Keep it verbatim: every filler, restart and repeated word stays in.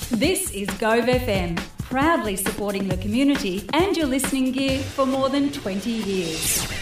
This is Gove F M, proudly supporting the community and your listening gear for more than twenty years.